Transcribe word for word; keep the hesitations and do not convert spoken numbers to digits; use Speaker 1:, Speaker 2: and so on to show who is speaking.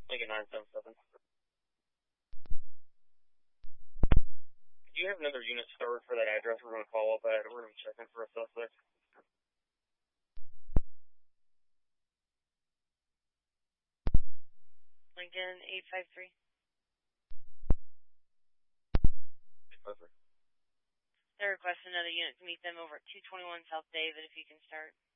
Speaker 1: Lincoln nine seven seven. Do you have another unit started for that address? We're going to follow up at it. We're going to be checking for a suspect.
Speaker 2: Lincoln eight five three.
Speaker 1: eight five three.
Speaker 2: They're requesting another unit to meet them over at two twenty-one South David if you can start.